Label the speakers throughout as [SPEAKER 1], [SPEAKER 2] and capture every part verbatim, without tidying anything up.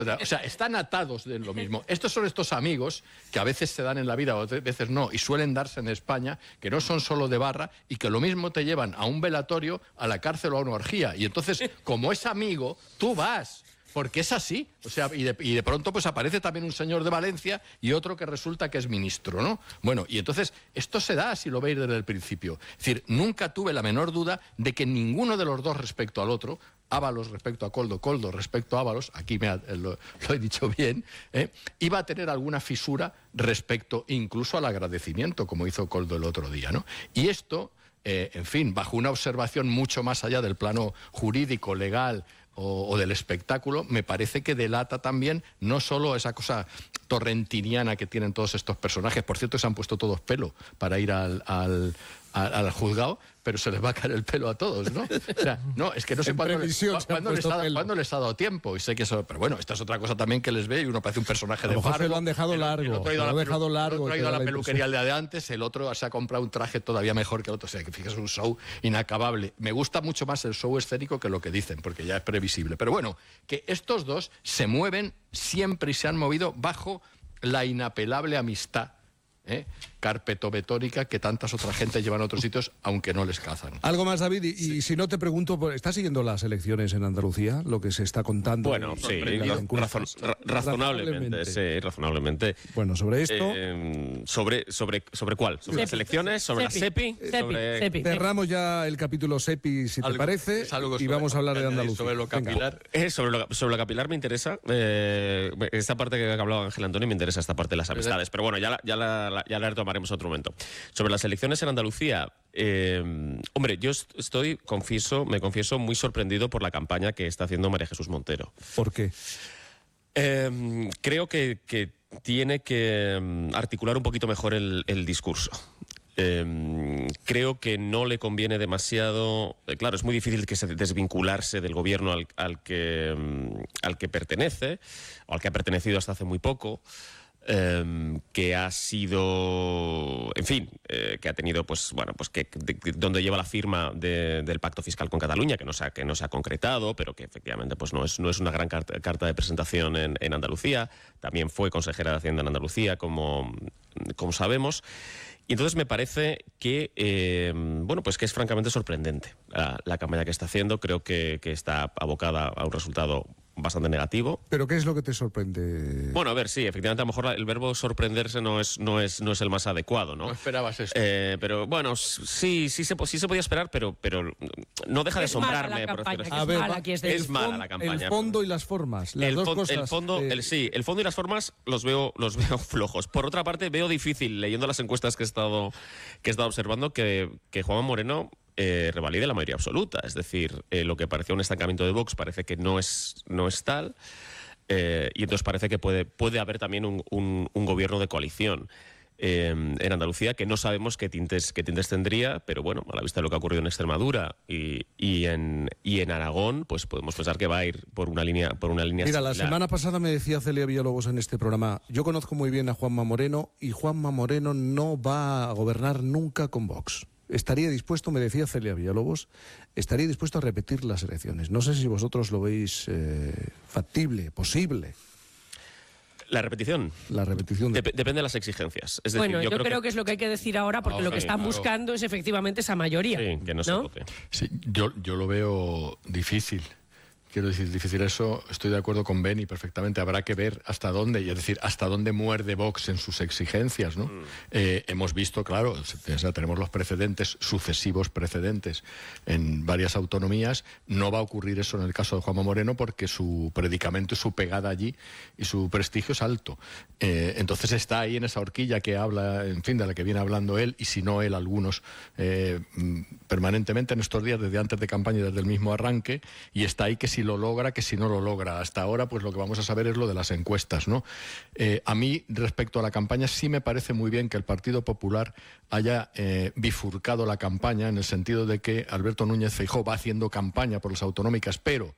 [SPEAKER 1] O sea, están atados de lo mismo. Estos son estos amigos que a veces se dan en la vida, o a veces no, y suelen darse en España, que no son solo de barra y que lo mismo te llevan a un velatorio, a la cárcel o a una orgía. Y entonces, como es amigo, tú vas. Porque es así, o sea, y de, y de pronto pues aparece también un señor de Valencia y otro que resulta que es ministro, ¿no? Bueno, y entonces esto se da, si lo veis desde el principio. Es decir, nunca tuve la menor duda de que ninguno de los dos respecto al otro, Ábalos respecto a Koldo, Koldo respecto a Ábalos, aquí me ha, lo, lo he dicho bien, ¿eh? Iba a tener alguna fisura respecto incluso al agradecimiento, como hizo Koldo el otro día, ¿no? Y esto, eh, en fin, bajo una observación mucho más allá del plano jurídico, legal, O, o del espectáculo, me parece que delata también no solo esa cosa torrentiniana que tienen todos estos personajes. Por cierto, se han puesto todos pelo para ir al, al, al, al juzgado, pero se les va a caer el pelo a todos, ¿no? O sea, no, es que no sé cuándo, cuándo, les ha, cuándo les ha dado tiempo. Y sé que eso, pero bueno, esta es otra cosa también que les ve y uno parece un personaje de fardo.
[SPEAKER 2] Se lo han dejado largo.
[SPEAKER 1] El otro ha ido
[SPEAKER 2] lo
[SPEAKER 1] a la,
[SPEAKER 2] dejado
[SPEAKER 1] pelu
[SPEAKER 2] largo,
[SPEAKER 1] el otro ha ido a la peluquería
[SPEAKER 2] impresión.
[SPEAKER 1] el día de antes, el otro se ha comprado un traje todavía mejor que el otro. O sea, que fíjate, es un show inacabable. Me gusta mucho más el show escénico que lo que dicen, porque ya es previsible. Pero bueno, que estos dos se mueven siempre y se han movido bajo la inapelable amistad, ¿eh? carpetobetónica que tantas otras gente llevan a otros sitios, aunque no les cazan.
[SPEAKER 2] Algo más, David, y,
[SPEAKER 1] sí.
[SPEAKER 2] y si no te pregunto, ¿estás siguiendo las elecciones en Andalucía? Lo que se está contando.
[SPEAKER 3] Bueno, sí, razon ra razonablemente, sí, razonablemente.
[SPEAKER 2] Bueno, sobre esto...
[SPEAKER 3] Eh, sobre, sobre, ¿Sobre cuál? ¿Sobre Sepi. las elecciones? ¿Sobre Sepi. la SEPI?
[SPEAKER 4] Sepi.
[SPEAKER 3] Sobre...
[SPEAKER 4] Sepi.
[SPEAKER 2] Cerramos ya el capítulo SEPI, si te
[SPEAKER 1] algo,
[SPEAKER 2] parece, y vamos a hablar de Andalucía.
[SPEAKER 1] Sobre lo capilar.
[SPEAKER 3] Eh, sobre, lo, sobre lo capilar me interesa. Eh, esta parte que ha hablado Ángel Antonio me interesa, esta parte de las amistades. Pero bueno, ya la, ya la, ya la retomaremos otro momento. Sobre las elecciones en Andalucía, eh, hombre, yo estoy, confieso, me confieso muy sorprendido por la campaña que está haciendo María Jesús Montero.
[SPEAKER 2] ¿Por qué?
[SPEAKER 3] Eh, creo que, que tiene que articular un poquito mejor el, el discurso. Eh, creo que no le conviene demasiado. Eh, claro, es muy difícil que se desvincularse del gobierno al, al, que, al que pertenece, o al que ha pertenecido hasta hace muy poco. Eh, que ha sido, en fin, eh, que ha tenido, pues, bueno, pues que de, de, donde lleva la firma de, del pacto fiscal con Cataluña, que no se ha, que no se ha concretado, pero que efectivamente, pues, no es, no es una gran carta, carta de presentación en, en Andalucía. También fue consejera de Hacienda en Andalucía, como, como sabemos. Y entonces me parece que, eh, bueno, pues que es francamente sorprendente la, la campaña que está haciendo. Creo que, que está abocada a un resultado bastante negativo.
[SPEAKER 2] ¿Pero qué es lo que te sorprende?
[SPEAKER 3] Bueno, a ver, sí, efectivamente, a lo mejor el verbo sorprenderse no es, no es, no es el más adecuado, ¿no?
[SPEAKER 1] No esperabas esto.
[SPEAKER 3] Eh, pero bueno, sí, sí se, sí se podía esperar, pero, pero no deja de asombrarme.
[SPEAKER 4] Por
[SPEAKER 3] decirlo así.
[SPEAKER 2] A ver,
[SPEAKER 4] mala, que es,
[SPEAKER 3] es mala la campaña.
[SPEAKER 2] El fondo y las formas, las
[SPEAKER 3] el
[SPEAKER 2] dos cosas.
[SPEAKER 3] El fondo,
[SPEAKER 2] eh...
[SPEAKER 3] el, sí, el fondo y las formas los veo, los veo flojos. Por otra parte, veo difícil, leyendo las encuestas que he estado, que he estado observando, que, que Juanma Moreno Eh, revalide la mayoría absoluta. Es decir, eh, lo que parecía un estancamiento de Vox parece que no es, no es tal, eh, y entonces parece que puede, puede haber también un, un, un gobierno de coalición eh, en Andalucía, que no sabemos qué tintes, qué tintes tendría, pero bueno, a la vista de lo que ha ocurrido en Extremadura y, y, en, y en Aragón, pues podemos pensar que va a ir por una línea, por una línea
[SPEAKER 2] Mira,
[SPEAKER 3] similar.
[SPEAKER 2] la semana pasada me decía Celia Villalobos en este programa, yo conozco muy bien a Juanma Moreno y Juanma Moreno no va a gobernar nunca con Vox. Estaría dispuesto, me decía Celia Villalobos, estaría dispuesto a repetir las elecciones. No sé si vosotros lo veis eh, factible, posible.
[SPEAKER 3] La repetición.
[SPEAKER 2] La repetición. De...
[SPEAKER 3] Dep depende de las exigencias. Es decir,
[SPEAKER 4] bueno, yo,
[SPEAKER 3] yo
[SPEAKER 4] creo,
[SPEAKER 3] creo
[SPEAKER 4] que... que es lo que hay que decir ahora, porque
[SPEAKER 1] oh,
[SPEAKER 4] lo que
[SPEAKER 1] sí,
[SPEAKER 4] están
[SPEAKER 1] claro.
[SPEAKER 4] buscando es efectivamente esa mayoría.
[SPEAKER 3] Sí, que no,
[SPEAKER 4] ¿no?
[SPEAKER 3] se vote.
[SPEAKER 1] Sí, yo, yo lo veo difícil. Quiero decir, difícil eso, estoy de acuerdo con Beni perfectamente, habrá que ver hasta dónde, y es decir, hasta dónde muerde Vox en sus exigencias, ¿no? Mm. Eh, hemos visto, claro, o sea, tenemos los precedentes, sucesivos precedentes en varias autonomías, no va a ocurrir eso en el caso de Juanma Moreno porque su predicamento y su pegada allí y su prestigio es alto. Eh, entonces está ahí en esa horquilla que habla, en fin, de la que viene hablando él, y si no él, algunos, eh, permanentemente en estos días, desde antes de campaña y desde el mismo arranque, y está ahí que si lo logra, que si no lo logra. Hasta ahora, pues lo que vamos a saber es lo de las encuestas, ¿no? Eh, a mí, respecto a la campaña, sí me parece muy bien que el Partido Popular haya eh, bifurcado la campaña, en el sentido de que Alberto Núñez Feijóo va haciendo campaña por las autonómicas, pero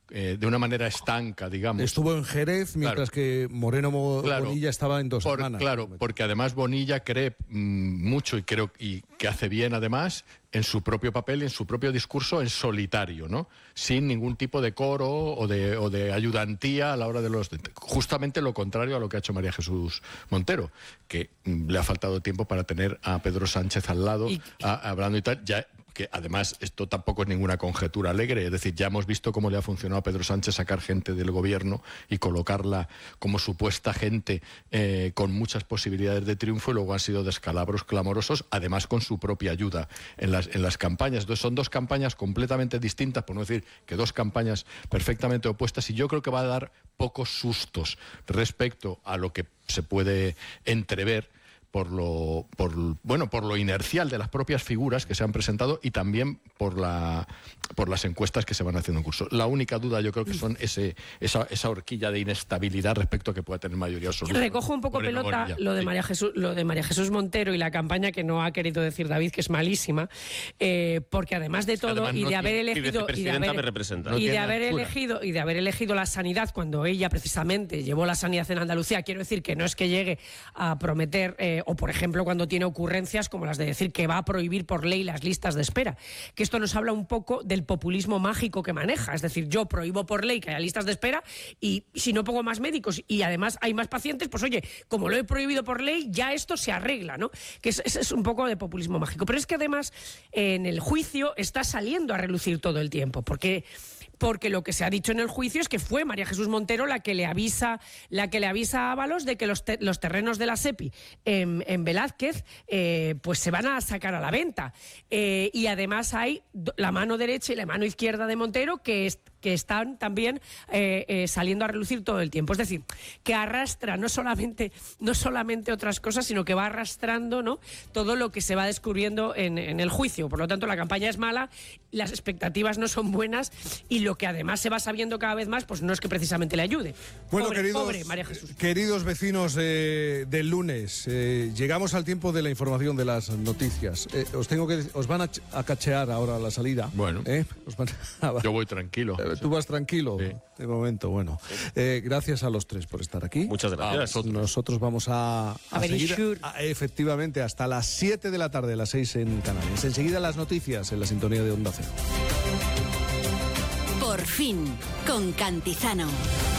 [SPEAKER 1] eh, de una manera estanca, digamos.
[SPEAKER 2] Estuvo en Jerez, mientras claro. que Moreno Mo
[SPEAKER 1] claro,
[SPEAKER 2] Bonilla estaba en dos
[SPEAKER 1] por,
[SPEAKER 2] semanas.
[SPEAKER 1] Claro, porque además Bonilla cree mmm, mucho y creo y que hace bien además en su propio papel, en su propio discurso en solitario, ¿no? Sin ningún tipo de coro o de, o de ayudantía a la hora de los... Justamente lo contrario a lo que ha hecho María Jesús Montero, que mmm, le ha faltado tiempo para tener a Pedro Sánchez al lado, y... a, hablando y tal, ya... que además esto tampoco es ninguna conjetura alegre, es decir, ya hemos visto cómo le ha funcionado a Pedro Sánchez sacar gente del gobierno y colocarla como supuesta gente eh, con muchas posibilidades de triunfo, y luego han sido descalabros clamorosos, además con su propia ayuda en las, en las campañas. Entonces son dos campañas completamente distintas, por no decir que dos campañas perfectamente opuestas, y yo creo que va a dar pocos sustos respecto a lo que se puede entrever por lo por bueno por lo inercial de las propias figuras que se han presentado y también por la por las encuestas que se van haciendo en curso. La única duda yo creo que son ese esa, esa horquilla de inestabilidad respecto a que pueda tener mayoría absoluta.
[SPEAKER 4] Recojo un poco
[SPEAKER 1] Moreno,
[SPEAKER 4] pelota
[SPEAKER 1] Bonilla.
[SPEAKER 4] lo de María Jesús lo de María Jesús Montero y la campaña que no ha querido decir David, que es malísima, eh, porque además de todo
[SPEAKER 3] además
[SPEAKER 4] y
[SPEAKER 3] no
[SPEAKER 4] de haber
[SPEAKER 3] tiene,
[SPEAKER 4] elegido y de haber,
[SPEAKER 3] me representa.
[SPEAKER 4] y
[SPEAKER 1] No
[SPEAKER 4] de haber
[SPEAKER 1] altura.
[SPEAKER 4] elegido y de haber elegido la sanidad cuando ella precisamente llevó la sanidad en Andalucía, quiero decir que no es que llegue a prometer eh, o por ejemplo cuando tiene ocurrencias como las de decir que va a prohibir por ley las listas de espera, que esto nos habla un poco del populismo mágico que maneja, es decir, yo prohíbo por ley que haya listas de espera y si no pongo más médicos y además hay más pacientes, pues oye, como lo he prohibido por ley, ya esto se arregla, ¿no? Que es, es, es un poco de populismo mágico, pero es que además en el juicio está saliendo a relucir todo el tiempo, porque porque lo que se ha dicho en el juicio es que fue María Jesús Montero la que le avisa la que le avisa a Ábalos de que los, te, los terrenos de la SEPI en, en Velázquez eh, pues se van a sacar a la venta, eh, y además hay la mano derecha y la mano izquierda de Montero que, es, que están también eh, eh, saliendo a relucir todo el tiempo, es decir, que arrastra no solamente, no solamente otras cosas, sino que va arrastrando, ¿no?, todo lo que se va descubriendo en, en el juicio. Por lo tanto, la campaña es mala, las expectativas no son buenas y lo que además se va sabiendo cada vez más, pues no es que precisamente le ayude.
[SPEAKER 2] Bueno,
[SPEAKER 4] pobre,
[SPEAKER 2] queridos,
[SPEAKER 4] pobre María Jesús.
[SPEAKER 2] queridos vecinos eh, del lunes, eh, llegamos al tiempo de la información de las noticias. Eh, os tengo que, os van a, ch- a cachear ahora a la salida.
[SPEAKER 1] Bueno,
[SPEAKER 2] ¿eh? Os van a-
[SPEAKER 1] yo voy tranquilo.
[SPEAKER 2] Eh, Tú vas tranquilo,
[SPEAKER 1] Sí.
[SPEAKER 2] de momento. Bueno, eh, gracias a los tres por estar aquí.
[SPEAKER 3] Muchas gracias.
[SPEAKER 1] vosotros.
[SPEAKER 2] Nosotros vamos a, a
[SPEAKER 4] A venir
[SPEAKER 2] seguir
[SPEAKER 4] sure.
[SPEAKER 2] a- efectivamente hasta las siete de la tarde, las seis en Canarias. Enseguida las noticias en la sintonía de Onda Cero.
[SPEAKER 5] Por fin, con Cantizano.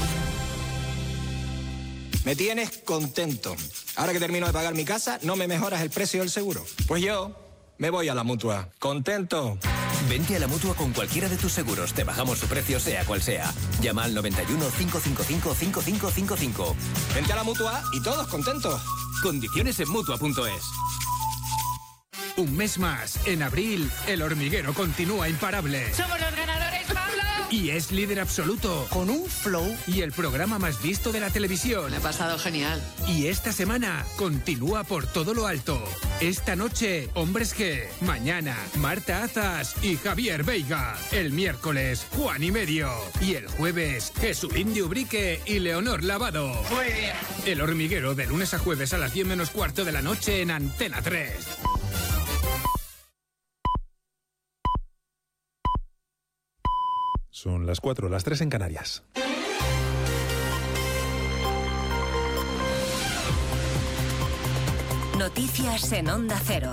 [SPEAKER 6] Me tienes contento. Ahora que termino de pagar mi casa, ¿no me mejoras el precio del seguro? Pues yo me voy a la Mutua. ¿Contento?
[SPEAKER 7] Vente a la Mutua con cualquiera de tus seguros. Te bajamos su precio sea cual sea. Llama al noventa y uno, cinco cinco cinco, cinco cinco cinco cinco.
[SPEAKER 6] Vente a la Mutua y todos contentos.
[SPEAKER 7] Condiciones en Mutua punto es.
[SPEAKER 8] Un mes más, en abril, El Hormiguero continúa imparable.
[SPEAKER 4] ¡Somos los ganadores, Pablo!
[SPEAKER 8] Y es líder absoluto. Con un flow. Y el programa más visto de la televisión.
[SPEAKER 9] Me ha pasado genial.
[SPEAKER 8] Y esta semana continúa por todo lo alto. Esta noche, Hombres G. Mañana, Marta Azas y Javier Veiga. El miércoles, Juan y Medio. Y el jueves, Jesulín de Ubrique y Leonor Lavado.
[SPEAKER 9] Muy bien.
[SPEAKER 8] El Hormiguero, de lunes a jueves a las diez menos cuarto de la noche en Antena tres.
[SPEAKER 10] Son las cuatro, las tres en Canarias.
[SPEAKER 5] Noticias en Onda Cero.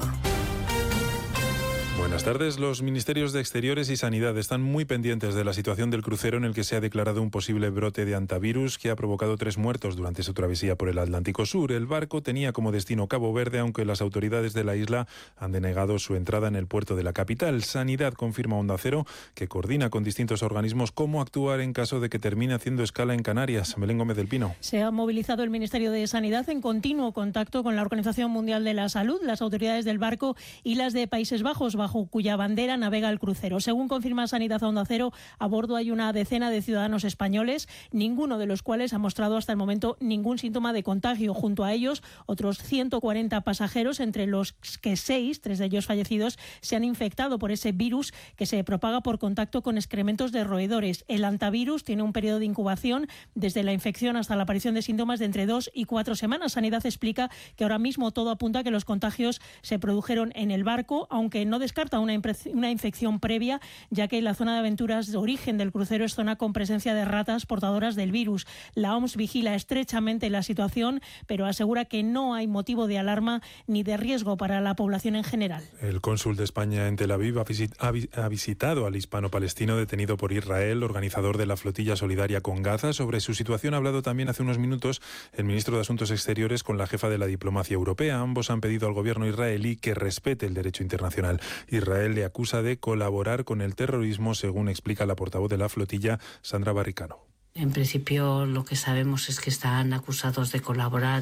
[SPEAKER 10] Buenas tardes. Los ministerios de Exteriores y Sanidad están muy pendientes de la situación del crucero en el que se ha declarado un posible brote de hantavirus que ha provocado tres muertos durante su travesía por el Atlántico Sur. El barco tenía como destino Cabo Verde, aunque las autoridades de la isla han denegado su entrada en el puerto de la capital. Sanidad confirma a Onda Cero que coordina con distintos organismos cómo actuar en caso de que termine haciendo escala en Canarias. Belén Gómez del Pino.
[SPEAKER 11] Se ha movilizado el Ministerio de Sanidad en continuo contacto con la Organización Mundial de la Salud, las autoridades del barco y las de Países Bajos, bajo cuya bandera navega el crucero. Según confirma Sanidad a Onda Cero, a bordo hay una decena de ciudadanos españoles, ninguno de los cuales ha mostrado hasta el momento ningún síntoma de contagio. Junto a ellos, otros ciento cuarenta pasajeros, entre los que seis, tres de ellos fallecidos, se han infectado por ese virus que se propaga por contacto con excrementos de roedores. El hantavirus tiene un periodo de incubación desde la infección hasta la aparición de síntomas de entre dos y cuatro semanas. Sanidad explica que ahora mismo todo apunta a que los contagios se produjeron en el barco, aunque no descarta descarta una, una infección previa, ya que la zona de aventuras de origen del crucero es zona con presencia de ratas portadoras del virus. La O M S vigila estrechamente la situación, pero asegura que no hay motivo de alarma ni de riesgo para la población en general.
[SPEAKER 10] El cónsul de España en Tel Aviv ha, visit, ha, ha visitado al hispano-palestino detenido por Israel, organizador de la flotilla solidaria con Gaza. Sobre su situación ha hablado también hace unos minutos el ministro de Asuntos Exteriores con la jefa de la diplomacia europea. Ambos han pedido al gobierno israelí que respete el derecho internacional. Israel le acusa de colaborar con el terrorismo, según explica la portavoz de la flotilla, Sandra Barricano.
[SPEAKER 9] En principio, lo que sabemos es que están acusados de colaborar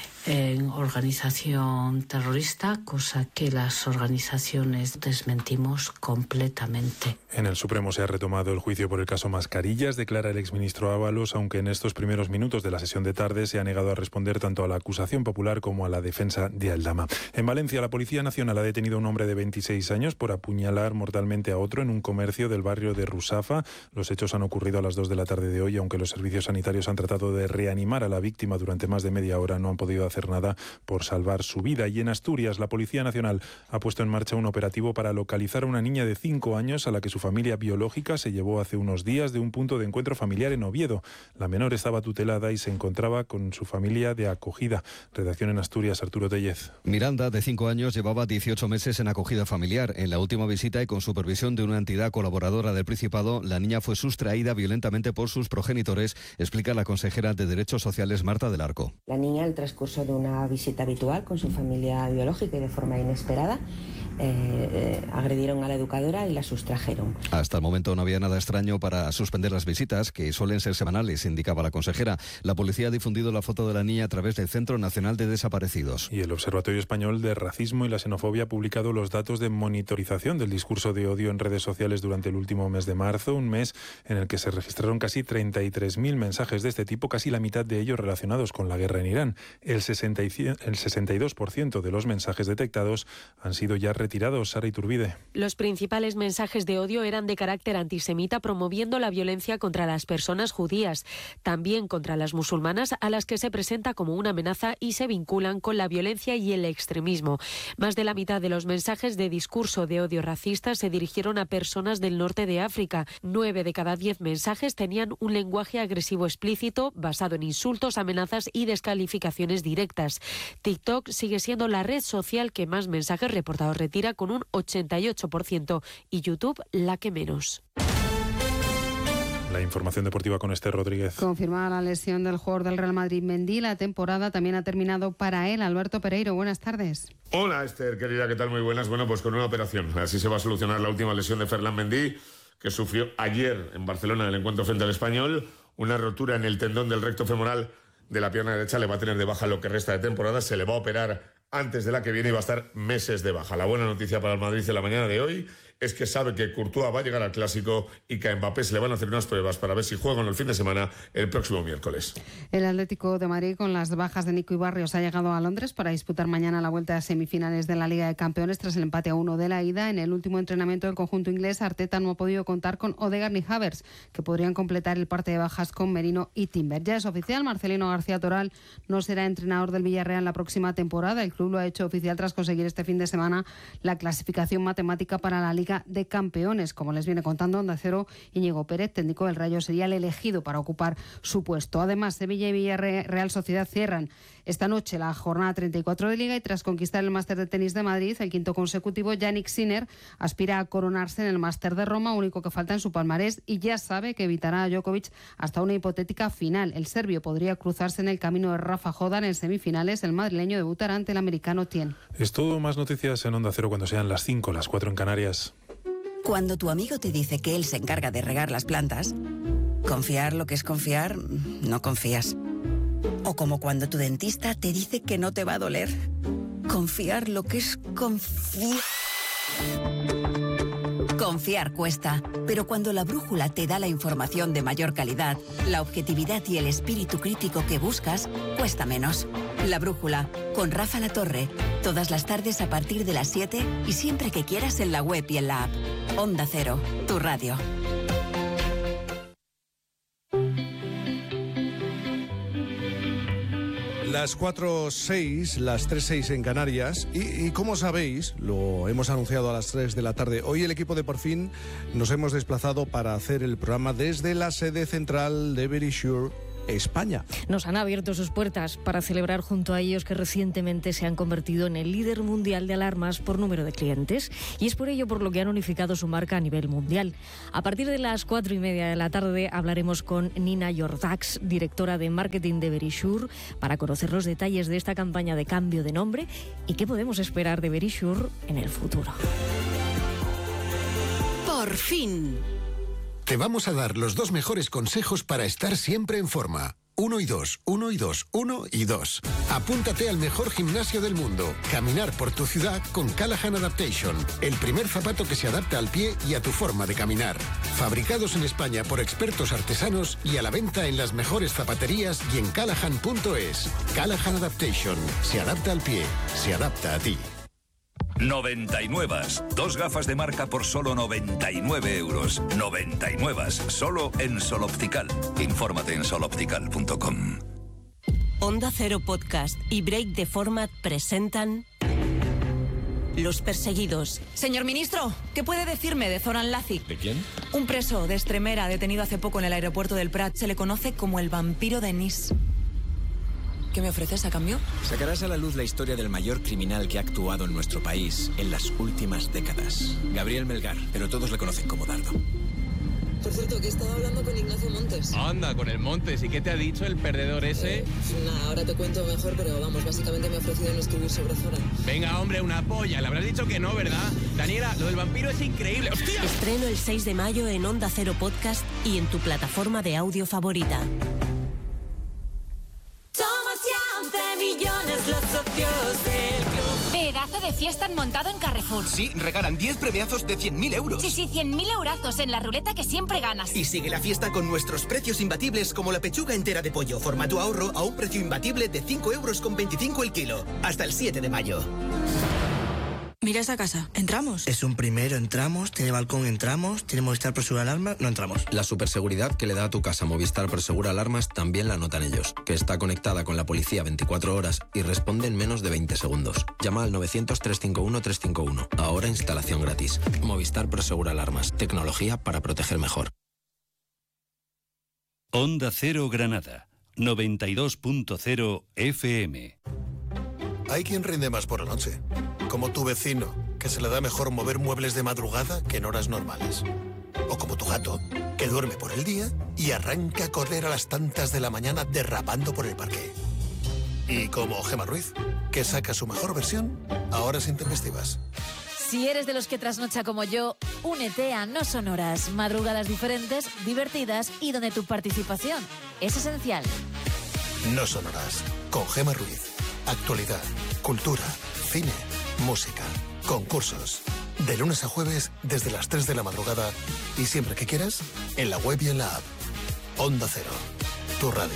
[SPEAKER 9] en organización terrorista, cosa que las organizaciones desmentimos completamente.
[SPEAKER 10] En el Supremo se ha retomado el juicio por el caso Mascarillas, declara el exministro Ábalos, aunque en estos primeros minutos de la sesión de tarde se ha negado a responder tanto a la acusación popular como a la defensa de Aldama. En Valencia, la Policía Nacional ha detenido a un hombre de veintiséis años por apuñalar mortalmente a otro en un comercio del barrio de Rusafa. Los hechos han ocurrido a las dos de la tarde de hoy, aunque los servicios sanitarios han tratado de reanimar a la víctima durante más de media hora, no han podido hacer nada por salvar su vida. Y en Asturias, la Policía Nacional ha puesto en marcha un operativo para localizar a una niña de cinco años a la que su familia biológica se llevó hace unos días de un punto de encuentro familiar en Oviedo. La menor estaba tutelada y se encontraba con su familia de acogida. Redacción en Asturias, Arturo Tellez.
[SPEAKER 12] Miranda, de cinco años, llevaba dieciocho meses en acogida familiar. En la última visita y con supervisión de una entidad colaboradora del Principado, la niña fue sustraída violentamente por sus progenitores, explica la consejera de Derechos Sociales, Marta del Arco.
[SPEAKER 13] La niña, al transcurso de una visita habitual con su familia biológica y de forma inesperada, eh, eh, agredieron a la educadora y la sustrajeron.
[SPEAKER 12] Hasta el momento no había nada extraño para suspender las visitas, que suelen ser semanales, indicaba la consejera. La policía ha difundido la foto de la niña a través del Centro Nacional de Desaparecidos.
[SPEAKER 10] Y el Observatorio Español de Racismo y la Xenofobia ha publicado los datos de monitorización del discurso de odio en redes sociales durante el último mes de marzo, un mes en el que se registraron casi treinta y tres mil mensajes de este tipo, casi la mitad de ellos relacionados con la guerra en Irán. El sesenta y dos por ciento de los mensajes detectados han sido ya retirados. Sara Iturbide.
[SPEAKER 14] Los principales mensajes de odio eran de carácter antisemita, promoviendo la violencia contra las personas judías, también contra las musulmanas, a las que se presenta como una amenaza y se vinculan con la violencia y el extremismo. Más de la mitad de los mensajes de discurso de odio racista se dirigieron a personas del norte de África. Nueve de cada diez mensajes tenían un lenguaje agresivo explícito, basado en insultos, amenazas y descalificaciones directas. TikTok sigue siendo la red social que más mensajes reportados retira, con un ochenta y ocho por ciento, y YouTube la que menos.
[SPEAKER 10] La información deportiva con Esther Rodríguez.
[SPEAKER 15] Confirmada la lesión del jugador del Real Madrid, Mendy, la temporada también ha terminado para él. Alberto Pereiro, buenas tardes.
[SPEAKER 16] Hola Esther, querida, ¿qué tal? Muy buenas. Bueno, pues con una operación. Así se va a solucionar la última lesión de Ferland Mendy, que sufrió ayer en Barcelona en el encuentro frente al Español. Una rotura en el tendón del recto femoral de la pierna derecha, le va a tener de baja lo que resta de temporada. Se le va a operar antes de la que viene y va a estar meses de baja. La buena noticia para el Madrid en la mañana de hoy es que sabe que Courtois va a llegar al Clásico y que a Mbappé se le van a hacer unas pruebas para ver si juegan el fin de semana el próximo miércoles.
[SPEAKER 15] El Atlético de Madrid, con las bajas de Nico y Barrios, ha llegado a Londres para disputar mañana la vuelta a semifinales de la Liga de Campeones tras el empate a uno de la ida. En el último entrenamiento del conjunto inglés, Arteta no ha podido contar con Odegaard ni Havertz, que podrían completar el parte de bajas con Merino y Timber. Ya es oficial, Marcelino García Toral no será entrenador del Villarreal la próxima temporada. El club lo ha hecho oficial tras conseguir este fin de semana la clasificación matemática para la Liga de Campeones. Como les viene contando Onda Cero, Íñigo Pérez, técnico del Rayo, sería el elegido para ocupar su puesto. Además, Sevilla y Villarreal Sociedad cierran esta noche la jornada treinta y cuatro de Liga, y tras conquistar el Máster de Tenis de Madrid, el quinto consecutivo, Yannick Sinner aspira a coronarse en el Máster de Roma, único que falta en su palmarés, y ya sabe que evitará a Djokovic hasta una hipotética final. El serbio podría cruzarse en el camino de Rafa Jodan en semifinales. El madrileño debutará ante el americano Tien.
[SPEAKER 10] Es todo. Más noticias en Onda Cero cuando sean las cinco, las cuatro en Canarias.
[SPEAKER 17] Cuando tu amigo te dice que él se encarga de regar las plantas, confiar lo que es confiar, no confías. O como cuando tu dentista te dice que no te va a doler, confiar lo que es confiar. Confiar cuesta, pero cuando la brújula te da la información de mayor calidad, la objetividad y el espíritu crítico que buscas, cuesta menos. La brújula, con Rafa Latorre, todas las tardes a partir de las siete y siempre que quieras en la web y en la app. Onda Cero, tu radio.
[SPEAKER 2] Las cuatro seis, las tres seis en Canarias. Y, y como sabéis, lo hemos anunciado a las tres de la tarde. Hoy el equipo de Por Fin nos hemos desplazado para hacer el programa desde la sede central de Verisure, España.
[SPEAKER 18] Nos han abierto sus puertas para celebrar junto a ellos que recientemente se han convertido en el líder mundial de alarmas por número de clientes, y es por ello por lo que han unificado su marca a nivel mundial. A partir de las cuatro y media de la tarde hablaremos con Nina Jordax, directora de marketing de Verisure, para conocer los detalles de esta campaña de cambio de nombre y qué podemos esperar de Verisure en el futuro.
[SPEAKER 19] Por fin. Te vamos a dar los dos mejores consejos para estar siempre en forma. Uno y dos, uno y dos, uno y dos. Apúntate al mejor gimnasio del mundo. Caminar por tu ciudad con Callahan Adaptation. El primer zapato que se adapta al pie y a tu forma de caminar. Fabricados en España por expertos artesanos y a la venta en las mejores zapaterías y en callahan punto es. Callahan Adaptation. Se adapta al pie. Se adapta a ti.
[SPEAKER 20] noventa y nueve. Dos gafas de marca por solo noventa y nueve euros. noventa y nueve. Solo en Sol Optical. Infórmate en sol optical punto com.
[SPEAKER 21] Onda Cero Podcast y Break de Format presentan Los Perseguidos.
[SPEAKER 22] Señor ministro, ¿qué puede decirme de Zoran Lazic?
[SPEAKER 3] ¿De quién?
[SPEAKER 22] Un preso de Extremera detenido hace poco en el aeropuerto del Prat. Se le conoce como el vampiro de Nice. ¿Qué me ofreces a cambio?
[SPEAKER 6] Sacarás a la luz la historia del mayor criminal que ha actuado en nuestro país en las últimas décadas. Gabriel Melgar, pero todos le conocen como Dardo.
[SPEAKER 22] Por cierto, que estaba hablando con Ignacio Montes.
[SPEAKER 23] Anda, con el Montes. ¿Y qué te ha dicho el perdedor ese?
[SPEAKER 22] Eh, nada, ahora te cuento mejor, pero vamos, básicamente me ha ofrecido no escribir sobre Zoran.
[SPEAKER 23] Venga, hombre, una polla. Le habrás dicho que no, ¿verdad? Daniela, lo del vampiro es increíble. ¡Hostia!
[SPEAKER 21] Estreno el seis de mayo en Onda Cero Podcast y en tu plataforma de audio favorita.
[SPEAKER 24] Millones los socios del club. Pedazo de fiesta han montado en Carrefour.
[SPEAKER 25] Sí, regalan diez premiazos de cien mil euros.
[SPEAKER 24] Sí, sí, cien mil eurazos en la ruleta que siempre ganas.
[SPEAKER 25] Y sigue la fiesta con nuestros precios imbatibles como la pechuga entera de pollo, formato ahorro, a un precio imbatible de cinco euros con veinticinco el kilo. Hasta el siete de mayo.
[SPEAKER 22] Mira esa casa. ¿Entramos?
[SPEAKER 26] Es un primero, entramos. Tiene balcón, entramos. Tiene Movistar Prosegur Alarmas, no entramos.
[SPEAKER 27] La superseguridad que le da a tu casa Movistar Prosegur Alarmas también la notan ellos, que está conectada con la policía veinticuatro horas y responde en menos de veinte segundos. Llama al novecientos, trescientos cincuenta y uno, trescientos cincuenta y uno. Ahora instalación gratis. Movistar Prosegur Alarmas. Tecnología para proteger mejor.
[SPEAKER 28] Onda Cero Granada. noventa y dos punto cero F M.
[SPEAKER 29] Hay quien rinde más por la noche, como tu vecino, que se le da mejor mover muebles de madrugada que en horas normales. O como tu gato, que duerme por el día y arranca a correr a las tantas de la mañana derrapando por el parque. Y como Gemma Ruiz, que saca su mejor versión a horas intempestivas.
[SPEAKER 30] Si eres de los que trasnocha como yo, únete a No Sonoras, madrugadas diferentes, divertidas y donde tu participación es esencial.
[SPEAKER 29] No Sonoras, con Gemma Ruiz. Actualidad, cultura, cine, música, concursos. De lunes a jueves desde las tres de la madrugada y siempre que quieras, en la web y en la app. Onda Cero, tu radio.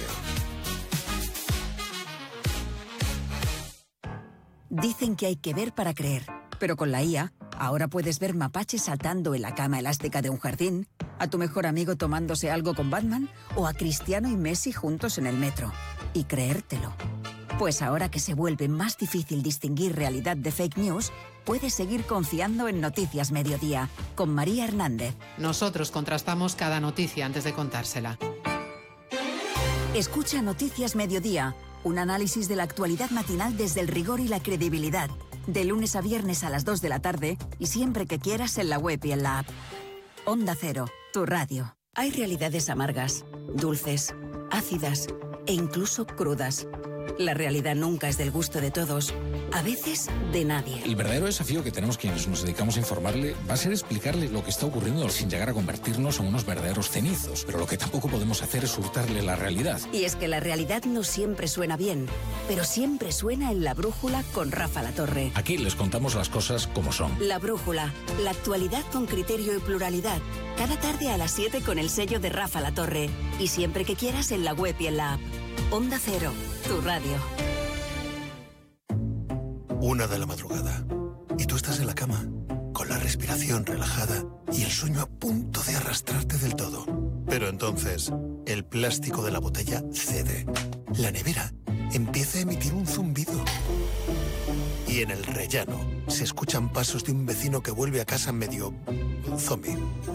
[SPEAKER 17] Dicen que hay que ver para creer, pero con la I A, ahora puedes ver mapaches saltando en la cama elástica de un jardín, a tu mejor amigo tomándose algo con Batman o a Cristiano y Messi juntos en el metro. Y creértelo. Pues ahora que se vuelve más difícil distinguir realidad de fake news, puedes seguir confiando en Noticias Mediodía, con María Hernández.
[SPEAKER 31] Nosotros contrastamos cada noticia antes de contársela.
[SPEAKER 17] Escucha Noticias Mediodía, un análisis de la actualidad matinal desde el rigor y la credibilidad. De lunes a viernes a las dos de la tarde y siempre que quieras en la web y en la app. Onda Cero, tu radio. Hay realidades amargas, dulces, ácidas e incluso crudas. La realidad nunca es del gusto de todos, a veces de nadie.
[SPEAKER 32] El verdadero desafío que tenemos quienes nos dedicamos a informarle va a ser explicarle lo que está ocurriendo sin llegar a convertirnos en unos verdaderos cenizos. Pero lo que tampoco podemos hacer es hurtarle la realidad.
[SPEAKER 17] Y es que la realidad no siempre suena bien, pero siempre suena en La Brújula con Rafa La Torre.
[SPEAKER 32] Aquí les contamos las cosas como son.
[SPEAKER 17] La Brújula, la actualidad con criterio y pluralidad. Cada tarde a las siete con el sello de Rafa La Torre. Y siempre que quieras en la web y en la app. Onda Cero, tu radio.
[SPEAKER 29] Una de la madrugada. Y tú estás en la cama, con la respiración relajada y el sueño a punto de arrastrarte del todo. Pero entonces, el plástico de la botella cede. La nevera empieza a emitir un zumbido. Y en el rellano se escuchan pasos de un vecino que vuelve a casa medio zombie.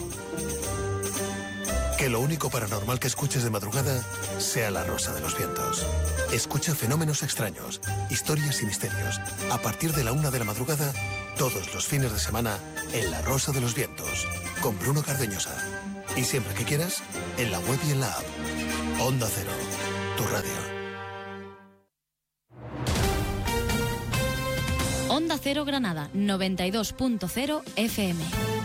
[SPEAKER 29] Que lo único paranormal que escuches de madrugada sea La Rosa de los Vientos. Escucha fenómenos extraños, historias y misterios. A partir de la una de la madrugada, todos los fines de semana, en La Rosa de los Vientos, con Bruno Cardeñosa. Y siempre que quieras, en la web y en la app. Onda Cero, tu radio.
[SPEAKER 1] Onda Cero Granada, noventa y dos punto cero F M.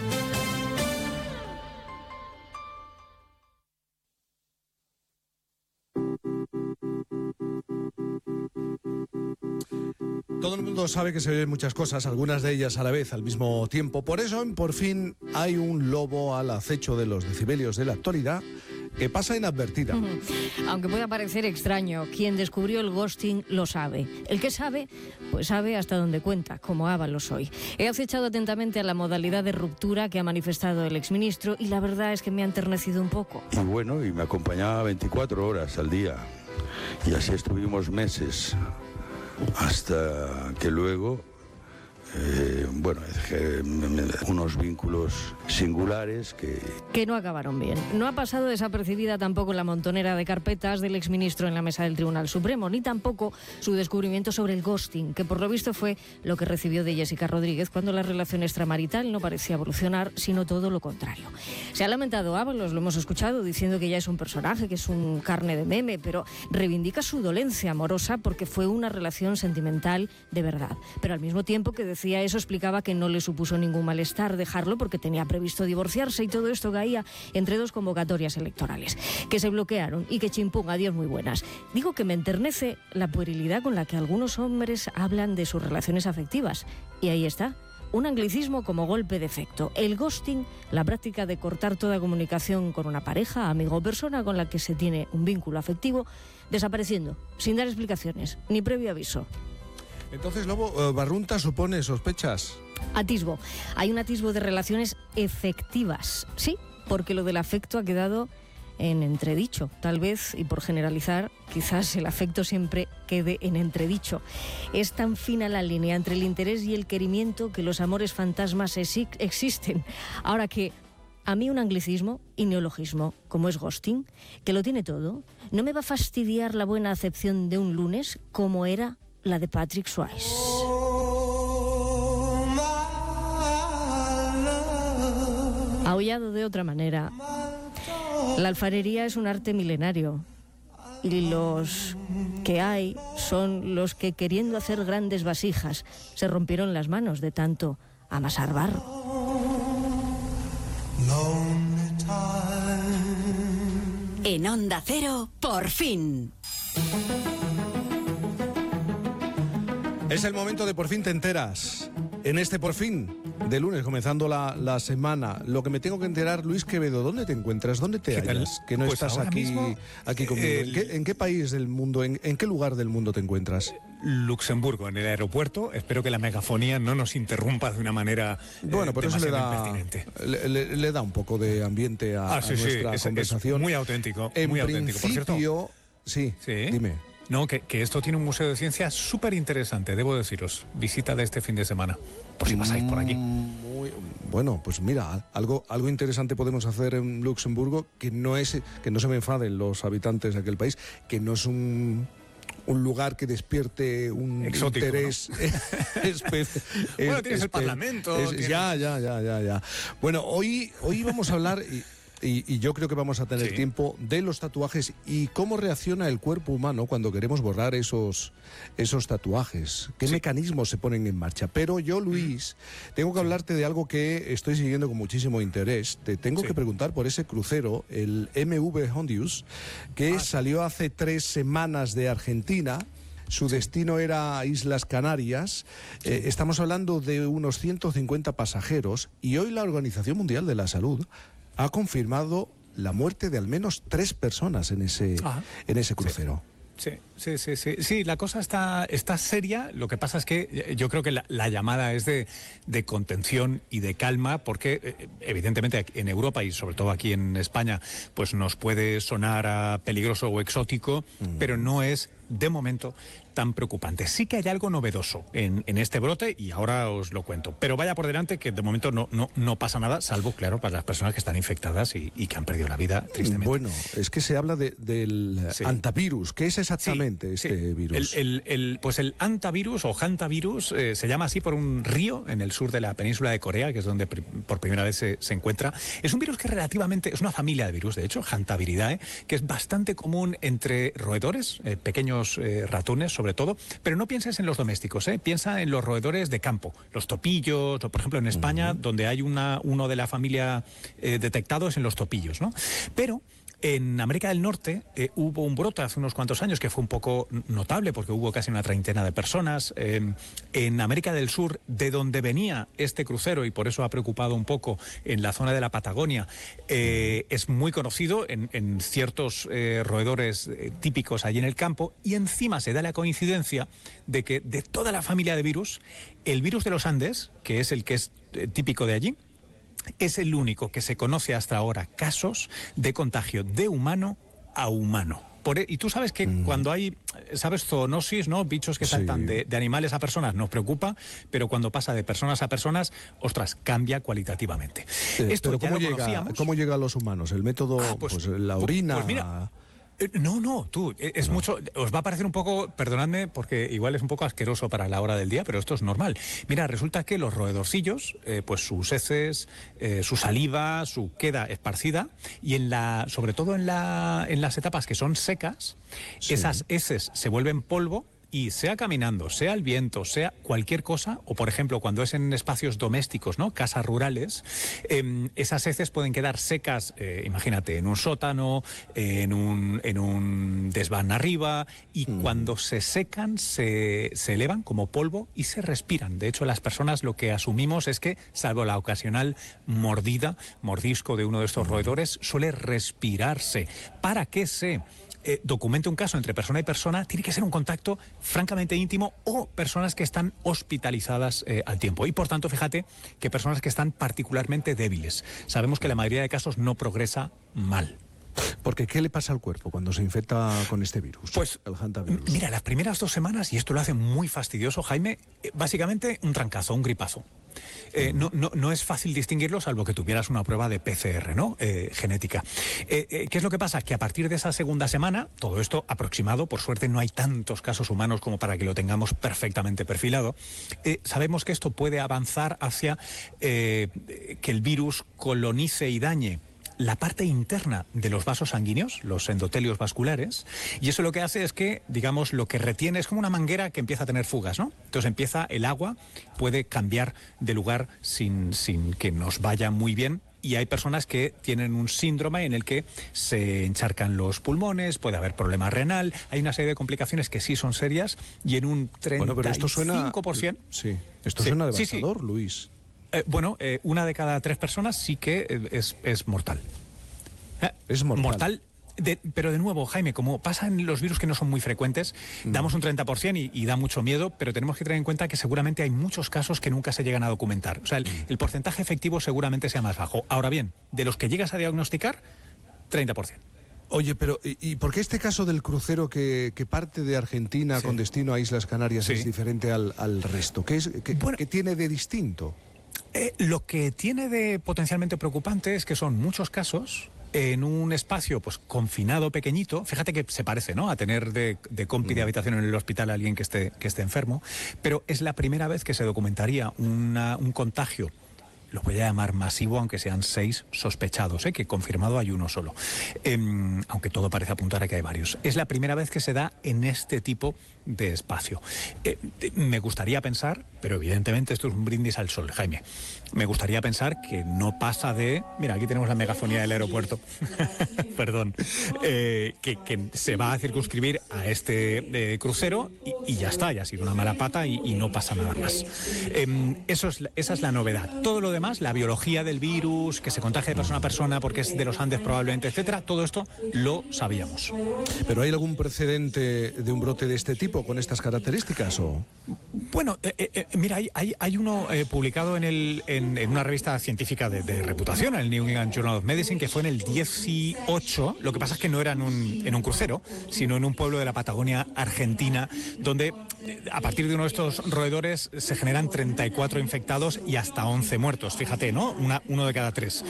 [SPEAKER 2] Todo el mundo sabe que se oyen muchas cosas, algunas de ellas a la vez, al mismo tiempo. Por eso, en Por Fin, hay un lobo al acecho de los decibelios de la actualidad que pasa inadvertida.
[SPEAKER 18] Aunque pueda parecer extraño, quien descubrió el ghosting lo sabe. El que sabe, pues sabe hasta dónde cuenta, como Ábalos hoy. He acechado atentamente a la modalidad de ruptura que ha manifestado el exministro y la verdad es que me ha enternecido un poco.
[SPEAKER 4] Y bueno, y me acompañaba veinticuatro horas al día. Y así estuvimos meses. Hasta que luego, eh, bueno, eh, unos vínculos singulares que...
[SPEAKER 18] Que no acabaron bien. No ha pasado desapercibida tampoco la montonera de carpetas del exministro en la mesa del Tribunal Supremo, ni tampoco su descubrimiento sobre el ghosting, que por lo visto fue lo que recibió de Jessica Rodríguez cuando la relación extramarital no parecía evolucionar, sino todo lo contrario. Se ha lamentado Ábalos, lo hemos escuchado, diciendo que ya es un personaje, que es un carne de meme, pero reivindica su dolencia amorosa porque fue una relación sentimental de verdad. Pero al mismo tiempo que decía eso, explicaba que no le supuso ningún malestar dejarlo porque tenía previsto divorciarse y todo esto caía entre dos convocatorias electorales que se bloquearon y que chimpún, adiós muy buenas. Digo que me enternece la puerilidad con la que algunos hombres hablan de sus relaciones afectivas. Y ahí está. Un anglicismo como golpe de efecto. El ghosting, la práctica de cortar toda comunicación con una pareja, amigo o persona con la que se tiene un vínculo afectivo, desapareciendo, sin dar explicaciones, ni previo aviso.
[SPEAKER 2] Entonces, Lobo, Barrunta supone sospechas.
[SPEAKER 18] Atisbo. Hay un atisbo de relaciones efectivas, sí, porque lo del afecto ha quedado en entredicho. Tal vez, y por generalizar, quizás el afecto siempre quede en entredicho. Es tan fina la línea entre el interés y el querimiento que los amores fantasmas existen. Ahora que a mí un anglicismo y neologismo, como es ghosting, que lo tiene todo, no me va a fastidiar la buena acepción de un lunes como era la de Patrick Swayze. Aullado de otra manera, la alfarería es un arte milenario y los que hay son los que, queriendo hacer grandes vasijas, se rompieron las manos de tanto amasar barro.
[SPEAKER 17] En Onda Cero, Por Fin.
[SPEAKER 2] Es el momento de Por Fin te enteras. En este Por Fin de lunes, comenzando la, la semana, lo que me tengo que enterar, Luis Quevedo, ¿dónde te encuentras? ¿Dónde te hallas? Que no
[SPEAKER 5] pues
[SPEAKER 2] estás aquí,
[SPEAKER 5] mismo,
[SPEAKER 2] aquí conmigo.
[SPEAKER 5] el...
[SPEAKER 2] ¿En, qué, ¿En qué país del mundo, en, en qué lugar del mundo te encuentras?
[SPEAKER 5] Luxemburgo, en el aeropuerto. Espero que la megafonía no nos interrumpa de una manera eh,
[SPEAKER 2] bueno, pero eso le da,
[SPEAKER 5] le,
[SPEAKER 2] le, le da un poco de ambiente a,
[SPEAKER 5] ah, sí,
[SPEAKER 2] a nuestra
[SPEAKER 5] sí, es,
[SPEAKER 2] conversación.
[SPEAKER 5] Es muy auténtico,
[SPEAKER 2] en
[SPEAKER 5] muy auténtico. Por
[SPEAKER 2] cierto, sí,
[SPEAKER 5] sí,
[SPEAKER 2] dime.
[SPEAKER 5] No, que, que esto tiene un museo de ciencia súper interesante, debo deciros. Visita de este fin de semana, por si pasáis por aquí.
[SPEAKER 2] Muy, bueno, pues mira, algo, algo interesante podemos hacer en Luxemburgo, que no es, que no se me enfaden los habitantes de aquel país, que no es un... un lugar que despierte un
[SPEAKER 5] exótico,
[SPEAKER 2] interés.
[SPEAKER 5] ¿no?
[SPEAKER 2] espe-
[SPEAKER 5] bueno, tienes
[SPEAKER 2] espe-
[SPEAKER 5] el Parlamento.
[SPEAKER 2] es-
[SPEAKER 5] tienes...
[SPEAKER 2] Ya, ya, ya, ya, ya. Bueno, hoy, hoy vamos a hablar, y, y, y yo creo que vamos a tener
[SPEAKER 5] Sí.
[SPEAKER 2] tiempo, de los tatuajes y cómo reacciona el cuerpo humano cuando queremos borrar esos, esos tatuajes. ¿Qué
[SPEAKER 5] Sí.
[SPEAKER 2] mecanismos se ponen en marcha? Pero yo, Luis, tengo que hablarte de algo que estoy siguiendo con muchísimo interés. Te tengo
[SPEAKER 5] Sí.
[SPEAKER 2] que preguntar por ese crucero, el M V Hondius, que
[SPEAKER 5] Ah.
[SPEAKER 2] salió hace tres semanas de Argentina. Su destino era Islas Canarias. Eh, estamos hablando de unos ciento cincuenta pasajeros y hoy la Organización Mundial de la Salud ha confirmado la muerte de al menos tres personas en ese,
[SPEAKER 5] Ah.
[SPEAKER 2] en ese crucero.
[SPEAKER 5] Sí, sí, sí, sí. Sí, la cosa está, está seria. Lo que pasa es que yo creo que la, la llamada es de, de contención y de calma, porque eh, evidentemente en Europa y sobre todo aquí en España, pues nos puede sonar a peligroso o exótico, mm. pero no es de momento, tan preocupante. Sí que hay algo novedoso en, en este brote y ahora os lo cuento. Pero vaya por delante que de momento no, no, no pasa nada, salvo, claro, para las personas que están infectadas y, y que han perdido la vida, tristemente.
[SPEAKER 2] Bueno, es que se habla de, del sí. antivirus. ¿Qué es exactamente sí, este sí. virus?
[SPEAKER 5] El, el, el, pues el antivirus o hantavirus eh, se llama así por un río en el sur de la península de Corea, que es donde pr por primera vez se, se encuentra. Es un virus que relativamente, es una familia de virus, de hecho, Hantaviridae, que es bastante común entre roedores, eh, pequeños eh, ratones sobre todo, pero no pienses en los domésticos, ¿eh? Piensa en los roedores de campo, los topillos, o por ejemplo en España, uh-huh. donde hay una, uno de la familia eh, detectado es en los topillos, ¿no? Pero en América del Norte eh, hubo un brote hace unos cuantos años que fue un poco notable porque hubo casi una treintena de personas. Eh, en América del Sur, de donde venía este crucero, y por eso ha preocupado un poco en la zona de la Patagonia, eh, es muy conocido en, en ciertos eh, roedores eh, típicos allí en el campo, y encima se da la coincidencia de que de toda la familia de virus, el virus de los Andes, que es el que es eh, típico de allí, es el único que se conoce hasta ahora casos de contagio de humano a humano. Por, y tú sabes que mm. cuando hay, sabes, zoonosis, ¿no? Bichos que saltan sí. de, de animales a personas, nos preocupa, pero cuando pasa de personas a personas, ostras, cambia cualitativamente.
[SPEAKER 2] Eh, Esto pero ya ¿cómo, lo llega, ¿cómo llega a los humanos? ¿El método, ah, pues, pues la orina?
[SPEAKER 5] Pues mira, no, no, tú, es no. mucho, os va a parecer un poco, perdonadme, porque igual es un poco asqueroso para la hora del día, pero esto es normal. Mira, resulta que los roedorcillos, eh, pues sus heces, eh, su saliva, su queda esparcida, y en la, sobre todo en, la, en las etapas que son secas, sí. esas heces se vuelven polvo, y sea caminando, sea el viento, sea cualquier cosa, o por ejemplo cuando es en espacios domésticos, ¿no? Casas rurales, eh, esas heces pueden quedar secas, eh, imagínate, en un sótano, eh, en, un, en un desván arriba, y mm. cuando se secan se, se elevan como polvo y se respiran. De hecho, las personas lo que asumimos es que, salvo la ocasional mordida, mordisco de uno de estos roedores, suele respirarse. ¿Para qué se Eh, documente un caso entre persona y persona? Tiene que ser un contacto francamente íntimo o personas que están hospitalizadas eh, al tiempo. Y por tanto, fíjate que personas que están particularmente débiles. Sabemos que la mayoría de casos no progresa mal.
[SPEAKER 2] Porque ¿qué le pasa al cuerpo cuando se infecta con este virus?
[SPEAKER 5] Pues,
[SPEAKER 2] el hantavirus.
[SPEAKER 5] Mira, las primeras dos semanas, y esto lo hace muy fastidioso, Jaime, eh, básicamente un trancazo, un gripazo. Eh, no, no, no es fácil distinguirlo, salvo que tuvieras una prueba de P C R, ¿no? Eh, genética. Eh, eh, ¿Qué es lo que pasa? Que a partir de esa segunda semana, todo esto aproximado, por suerte no hay tantos casos humanos como para que lo tengamos perfectamente perfilado, eh, sabemos que esto puede avanzar hacia eh, que el virus colonice y dañe la parte interna de los vasos sanguíneos, los endotelios vasculares, y eso lo que hace es que, digamos, lo que retiene es como una manguera que empieza a tener fugas, ¿no? Entonces empieza el agua, puede cambiar de lugar sin, sin que nos vaya muy bien, y hay personas que tienen un síndrome en el que se encharcan los pulmones, puede haber problema renal, hay una serie de complicaciones que sí son serias, y en un treinta y cinco por ciento...
[SPEAKER 2] Bueno, pero esto suena, sí, esto suena devastador, sí, sí. Luis.
[SPEAKER 5] Eh, bueno, eh, una de cada tres personas sí que eh, es, es mortal. Eh,
[SPEAKER 2] es mortal.
[SPEAKER 5] Mortal, de, pero de nuevo, Jaime, como pasa en los virus que no son muy frecuentes, mm. damos un treinta por ciento y, y da mucho miedo, pero tenemos que tener en cuenta que seguramente hay muchos casos que nunca se llegan a documentar. O sea, el, mm. el porcentaje efectivo seguramente sea más bajo. Ahora bien, de los que llegas a diagnosticar, treinta por ciento.
[SPEAKER 2] Oye, pero ¿y, y por qué este caso del crucero que, que parte de Argentina sí. con destino a Islas Canarias sí. es diferente al, al resto? ¿Qué, es, qué, bueno, ¿qué tiene de distinto?
[SPEAKER 5] Eh, lo que tiene de potencialmente preocupante es que son muchos casos en un espacio pues confinado pequeñito. Fíjate que se parece, ¿no?, a tener de, de compi de habitación en el hospital a alguien que esté, que esté enfermo, pero es la primera vez que se documentaría una, un contagio, lo voy a llamar masivo, aunque sean seis sospechados, ¿eh? que confirmado hay uno solo, eh, aunque todo parece apuntar a que hay varios. Es la primera vez que se da en este tipo de espacio. Eh, me gustaría pensar, pero evidentemente esto es un brindis al sol, Jaime, me gustaría pensar que no pasa de... Mira, aquí tenemos la megafonía del aeropuerto, perdón, eh, que, que se va a circunscribir a este eh, crucero y, y ya está, ya ha sido una mala pata y, y no pasa nada más. Eh, eso es, esa es la novedad. Todo lo demás, la biología del virus, que se contagia de persona a persona porque es de los Andes probablemente, etcétera, todo esto lo sabíamos.
[SPEAKER 2] ¿Pero hay algún precedente de un brote de este tipo? tipo con estas características o...?
[SPEAKER 5] Bueno, eh, eh, mira, hay, hay, hay uno eh, publicado en, el, en, en una revista científica de, de reputación, el New England Journal of Medicine, que fue en el dieciocho. Lo que pasa es que no era en un, en un crucero, sino en un pueblo de la Patagonia Argentina, donde eh, a partir de uno de estos roedores se generan treinta y cuatro infectados y hasta once muertos. Fíjate, ¿no? Una, uno de cada tres.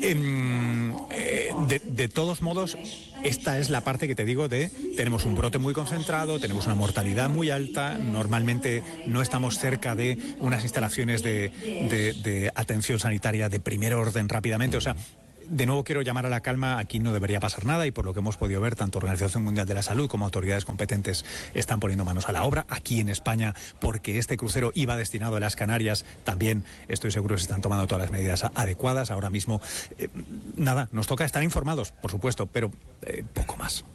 [SPEAKER 5] Eh, eh, de, de todos modos, esta es la parte que te digo de tenemos un brote muy concentrado, tenemos una mortalidad muy alta, normalmente no estamos cerca de unas instalaciones de, de, de atención sanitaria de primer orden rápidamente, o sea, de nuevo quiero llamar a la calma, aquí no debería pasar nada y por lo que hemos podido ver, tanto Organización Mundial de la Salud como autoridades competentes están poniendo manos a la obra. Aquí en España, porque este crucero iba destinado a las Canarias, también estoy seguro que se están tomando todas las medidas adecuadas. Ahora mismo, eh, nada, nos toca estar informados, por supuesto, pero eh, poco más.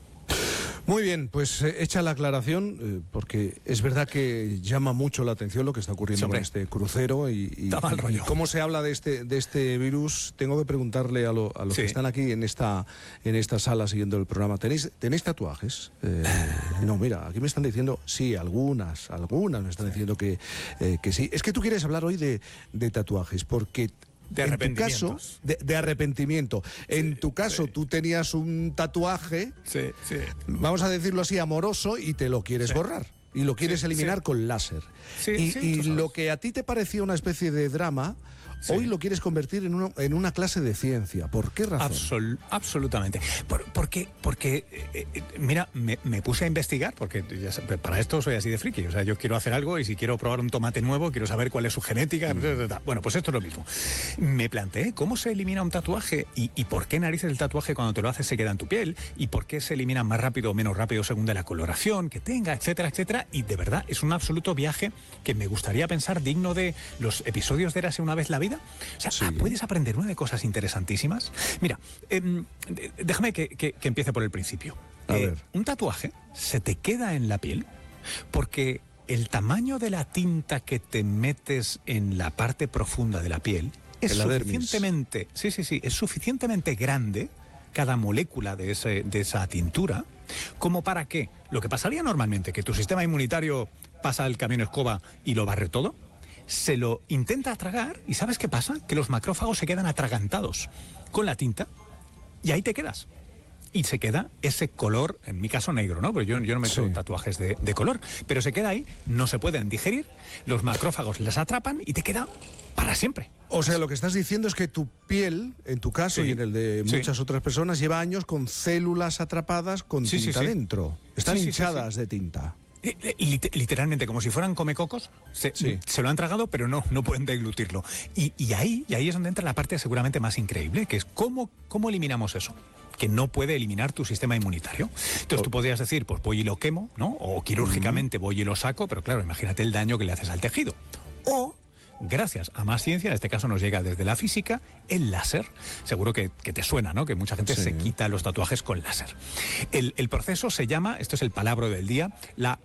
[SPEAKER 2] Muy bien, pues eh, hecha la aclaración, eh, porque es verdad que llama mucho la atención lo que está ocurriendo
[SPEAKER 5] Siempre.
[SPEAKER 2] con este crucero y, y,
[SPEAKER 5] Da mal rollo.
[SPEAKER 2] y cómo se habla de este de este virus. Tengo que preguntarle a, lo, a los
[SPEAKER 5] Sí.
[SPEAKER 2] que están aquí en esta en esta sala siguiendo el programa. ¿Tenéis, tenéis tatuajes? Eh, no, mira, aquí me están diciendo, sí, algunas, algunas me están diciendo que, eh, que sí. Es que tú quieres hablar hoy de, de tatuajes, porque...
[SPEAKER 5] De
[SPEAKER 2] en tu caso,
[SPEAKER 5] arrepentimientos.
[SPEAKER 2] de, de arrepentimiento. En tu caso,
[SPEAKER 5] sí.
[SPEAKER 2] tú tenías un tatuaje,
[SPEAKER 5] Sí, sí.
[SPEAKER 2] vamos a decirlo así, amoroso, y te lo quieres
[SPEAKER 5] Sí.
[SPEAKER 2] borrar. Y lo quieres
[SPEAKER 5] Sí,
[SPEAKER 2] eliminar
[SPEAKER 5] sí.
[SPEAKER 2] con láser.
[SPEAKER 5] Sí,
[SPEAKER 2] y
[SPEAKER 5] sí,
[SPEAKER 2] y
[SPEAKER 5] tú sabes.
[SPEAKER 2] lo que a ti te parecía una especie de drama,
[SPEAKER 5] Sí.
[SPEAKER 2] hoy lo quieres convertir en una, en una clase de ciencia. ¿Por qué razón?
[SPEAKER 5] Absol- absolutamente. Por, porque, porque eh, eh, mira, me, me puse a investigar, porque ya sé, para esto soy así de friki. O sea, yo quiero hacer algo y si quiero probar un tomate nuevo, quiero saber cuál es su genética. Mm. Bueno, pues esto es lo mismo. Me planteé cómo se elimina un tatuaje y, y por qué narices el tatuaje cuando te lo haces se queda en tu piel y por qué se elimina más rápido o menos rápido según de la coloración que tenga, etcétera, etcétera. Y de verdad es un absoluto viaje que me gustaría pensar digno de los episodios de Érase una vez la vida. O sea,
[SPEAKER 2] Sí.
[SPEAKER 5] ah, puedes aprender una de cosas interesantísimas. Mira, eh, déjame que, que, que empiece por el principio.
[SPEAKER 2] A
[SPEAKER 5] Eh,
[SPEAKER 2] ver.
[SPEAKER 5] un tatuaje se te queda en la piel porque el tamaño de la tinta que te metes en la parte profunda de la piel es
[SPEAKER 2] En la dermis.
[SPEAKER 5] suficientemente, sí, sí, sí, es suficientemente grande cada molécula de, ese, de esa tintura como para que lo que pasaría normalmente, que tu sistema inmunitario pasa el camión escoba y lo barre todo, se lo intenta tragar y ¿sabes qué pasa? Que los macrófagos se quedan atragantados con la tinta y ahí te quedas. Y se queda ese color, en mi caso negro, ¿no? Porque yo, yo no me he hecho
[SPEAKER 2] Sí.
[SPEAKER 5] tatuajes de, de color, pero se queda ahí, no se pueden digerir, los macrófagos las atrapan y te queda para siempre.
[SPEAKER 2] O sea, lo que estás diciendo es que tu piel, en tu caso
[SPEAKER 5] Sí.
[SPEAKER 2] y en el de
[SPEAKER 5] Sí.
[SPEAKER 2] muchas otras personas, lleva años con células atrapadas con
[SPEAKER 5] Sí, sí,
[SPEAKER 2] tinta
[SPEAKER 5] sí.
[SPEAKER 2] dentro. Están
[SPEAKER 5] Sí, sí, sí,
[SPEAKER 2] hinchadas
[SPEAKER 5] sí.
[SPEAKER 2] de tinta.
[SPEAKER 5] Eh, eh, lit- Literalmente, como si fueran comecocos, se,
[SPEAKER 2] Sí.
[SPEAKER 5] se lo han tragado, pero no, no pueden deglutirlo. Y, y ahí, y ahí es donde entra la parte seguramente más increíble, que es cómo, cómo eliminamos eso, que no puede eliminar tu sistema inmunitario. Entonces tú podrías decir, pues voy y lo quemo, ¿no? O quirúrgicamente voy y lo saco, pero claro, imagínate el daño que le haces al tejido. O, gracias a más ciencia, en este caso nos llega desde la física, el láser. Seguro que, que te suena, ¿no? Que mucha gente
[SPEAKER 2] Sí.
[SPEAKER 5] se quita los tatuajes con láser. El, el proceso se llama, esto es el palabra del día, la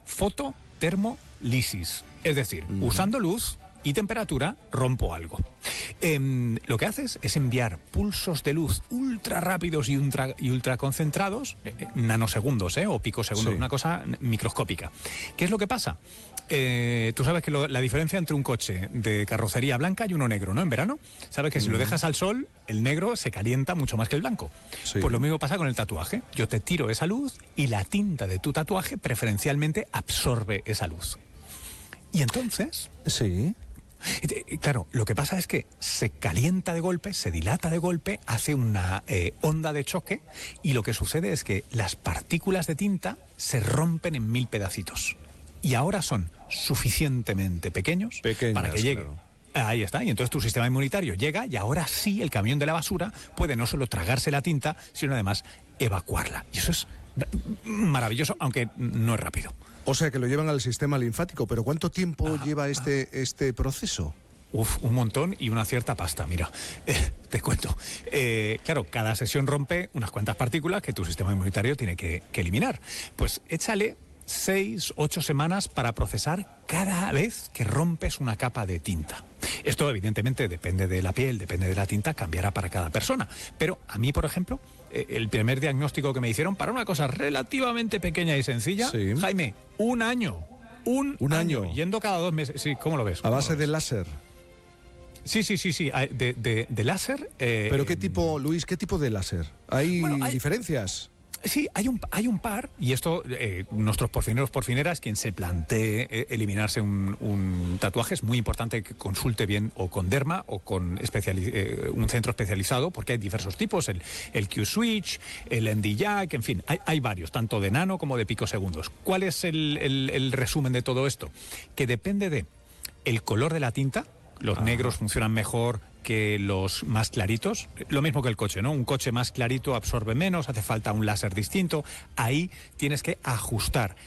[SPEAKER 5] fototermolisis. Es decir, usando luz y temperatura rompo algo. Em, lo que haces es enviar pulsos de luz ultra rápidos y ultra, y ultra concentrados, eh, eh, nanosegundos eh, o picosegundos,
[SPEAKER 2] Sí.
[SPEAKER 5] una cosa microscópica. ¿Qué es lo que pasa? Eh, tú sabes que lo- la diferencia entre un coche de carrocería blanca y uno negro, ¿no? En verano, sabes que si lo dejas al sol, el negro se calienta mucho más que el blanco.
[SPEAKER 2] Sí.
[SPEAKER 5] Pues lo mismo pasa con el tatuaje. Yo te tiro esa luz y la tinta de tu tatuaje preferencialmente absorbe esa luz. Y entonces,
[SPEAKER 2] Sí.
[SPEAKER 5] eh, claro, lo que pasa es que se calienta de golpe, se dilata de golpe, hace una eh, onda de choque y lo que sucede es que las partículas de tinta se rompen en mil pedacitos. Y ahora son suficientemente pequeños
[SPEAKER 2] Pequeñas,
[SPEAKER 5] para que llegue.
[SPEAKER 2] claro.
[SPEAKER 5] Ahí está, y entonces tu sistema inmunitario llega y ahora sí el camión de la basura puede no solo tragarse la tinta, sino además evacuarla. Y eso es maravilloso, aunque no es rápido.
[SPEAKER 2] O sea, que lo llevan al sistema linfático. ¿Pero cuánto tiempo lleva este, este proceso?
[SPEAKER 5] Uf, un montón y una cierta pasta, mira, eh, te cuento. Eh, claro, cada sesión rompe unas cuantas partículas que tu sistema inmunitario tiene que, que eliminar. Pues échale seis, ocho semanas para procesar cada vez que rompes una capa de tinta. Esto evidentemente depende de la piel, depende de la tinta, cambiará para cada persona. Pero a mí, por ejemplo, eh, el primer diagnóstico que me hicieron para una cosa relativamente pequeña y sencilla,
[SPEAKER 2] Sí.
[SPEAKER 5] Jaime, un año. Un,
[SPEAKER 2] Un año.
[SPEAKER 5] Yendo cada dos meses. Sí, ¿cómo lo ves?
[SPEAKER 2] A
[SPEAKER 5] ¿Cómo
[SPEAKER 2] base
[SPEAKER 5] lo
[SPEAKER 2] de
[SPEAKER 5] ves?
[SPEAKER 2] láser.
[SPEAKER 5] Sí, sí, sí, sí. ah, De, de, de láser. eh,
[SPEAKER 2] ¿Pero qué tipo, Luis, qué tipo de láser? ¿Hay,
[SPEAKER 5] Bueno, hay-
[SPEAKER 2] diferencias?
[SPEAKER 5] Sí, hay un, hay un par, y esto, eh, nuestros porcineros, porcineras, quien se plantee eh, eliminarse un, un tatuaje, es muy importante que consulte bien o con derma o con especiali- eh, un centro especializado, porque hay diversos tipos, el, el Q-Switch, el N D-Jack, en fin, hay, hay varios, tanto de nano como de picosegundos. ¿Cuál es el, el- el resumen de todo esto? Que depende de el color de la tinta, los negros funcionan mejor que los más claritos, lo mismo que el coche, ¿no? Un coche más clarito absorbe menos, hace falta un láser distinto, ahí tienes que ajustar